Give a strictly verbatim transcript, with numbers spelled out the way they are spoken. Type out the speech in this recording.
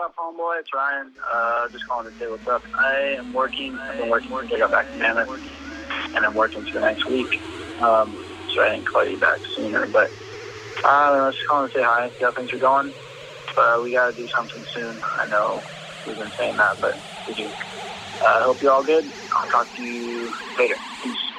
up, homeboy? It's Ryan. Uh, just calling to say what's up. I am working. I've been working since I got back to Mammoth, and I'm working for the next week. Um, so I didn't call you back sooner, but uh, I was just calling to say hi, see how things are going. But we got to do something soon. I know we've been saying that, but we do. I uh, hope you're all good. I'll talk to you later. Peace.